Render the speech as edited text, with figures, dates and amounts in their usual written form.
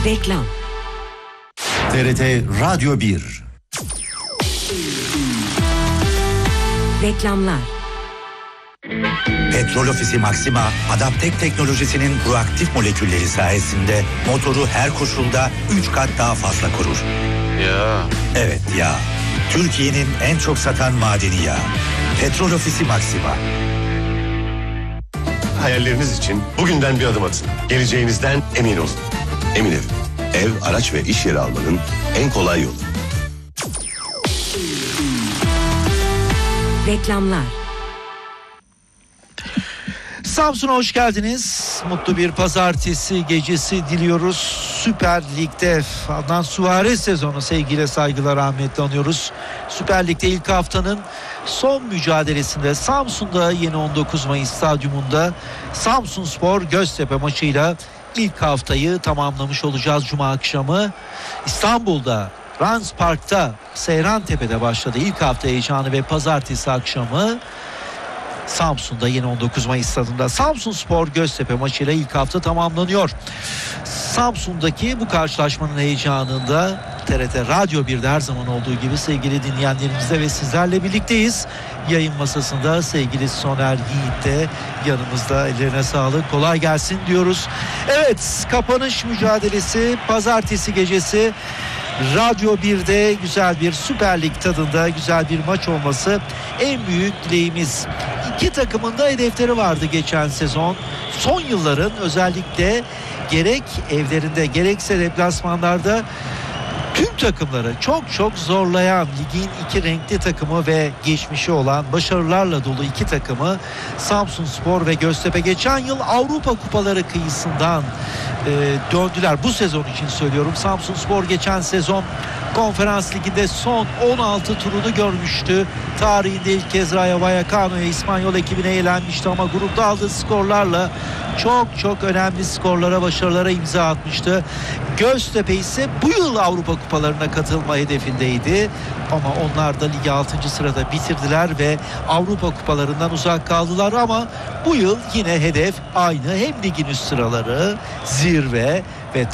Reklam. TRT Radyo 1. Reklamlar. Petrol Ofisi Maxima, Adaptek teknolojisinin proaktif molekülleri sayesinde motoru her koşulda 3 kat daha fazla korur. Ya. Evet ya. Türkiye'nin en çok satan madeni yağı. Petrol Ofisi Maxima. Hayalleriniz için bugünden bir adım atın. Geleceğinizden emin olun. Emin Ev. Ev, araç ve iş yeri almanın en kolay yolu. Reklamlar. Samsun'a hoş geldiniz. Mutlu bir pazartesi gecesi diliyoruz. Süper Lig'de Adnan Suarez sezonu sevgiyle saygılar rahmetle anıyoruz. Süper Lig'de ilk haftanın son mücadelesinde Samsun'da yeni 19 Mayıs stadyumunda Samsunspor Göztepe maçıyla ilk haftayı tamamlamış olacağız Cuma akşamı. İstanbul'da Rans Park'ta Seyrantepe'de başladı ilk hafta heyecanı ve pazartesi akşamı Samsun'da yeni 19 Mayıs stadında Samsunspor Göztepe maçıyla ilk hafta tamamlanıyor. Samsun'daki bu karşılaşmanın heyecanında TRT Radyo 1'de her zaman olduğu gibi sevgili dinleyenlerimizle ve sizlerle birlikteyiz. Yayın masasında sevgili Soner Yiğit de yanımızda, ellerine sağlık, kolay gelsin diyoruz. Evet, kapanış mücadelesi pazartesi gecesi Radyo 1'de güzel bir Süper Lig tadında güzel bir maç olması en büyük dileğimiz. İki takımın da hedefleri vardı geçen sezon. Son yılların özellikle gerek evlerinde gerekse deplasmanlarda tüm takımları çok zorlayan ligin iki renkli takımı ve geçmişi olan başarılarla dolu iki takımı Samsunspor ve Göztepe geçen yıl Avrupa Kupaları kıyısından döndüler. Bu sezon için söylüyorum. Samsunspor geçen sezon Konferans Ligi'nde son 16 turunu görmüştü. Tarihinde ilk kez Rayo Vallecano'ya, İspanyol ekibine elenmişti ama grupta aldığı skorlarla çok önemli skorlara, başarılara imza atmıştı. Göztepe ise bu yıl Avrupa Kupalarına katılma hedefindeydi. Ama onlar da ligi 6. sırada bitirdiler ve Avrupa Kupalarından uzak kaldılar ama bu yıl yine hedef aynı. Hem ligin üst sıraları, zirve